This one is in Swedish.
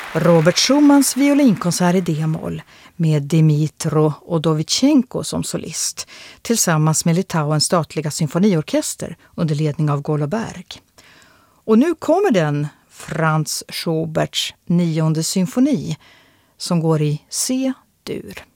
Robert Schumans violinkonsert i D-moll med Dmytro Odovichenko som solist tillsammans med Litauens statliga symfoniorkester under ledning av Goloberg. Och nu kommer den, Franz Schuberts 9:e symfoni som går i C-dur.